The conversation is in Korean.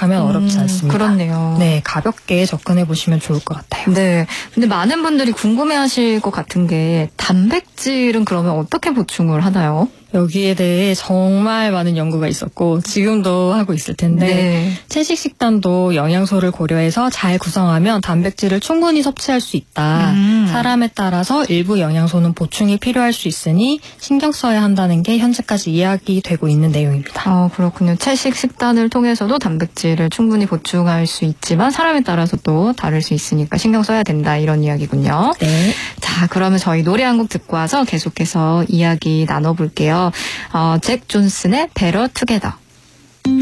생각하면 어렵지 않습니다. 그렇네요. 네, 가볍게 접근해 보시면 좋을 것 같아요. 네. 근데 많은 분들이 궁금해하실 것 같은 게 단백질은 그러면 어떻게 보충을 하나요? 여기에 대해 정말 많은 연구가 있었고 지금도 하고 있을 텐데 네. 채식 식단도 영양소를 고려해서 잘 구성하면 단백질을 충분히 섭취할 수 있다. 사람에 따라서 일부 영양소는 보충이 필요할 수 있으니 신경 써야 한다는 게 현재까지 이야기되고 있는 내용입니다. 그렇군요. 채식 식단을 통해서도 단백질을 충분히 보충할 수 있지만 사람에 따라서 또 다를 수 있으니까 신경 써야 된다 이런 이야기군요. 네. 자, 그러면 저희 노래 한 곡 듣고 와서 계속해서 이야기 나눠볼게요. 잭 존슨의 Better Together.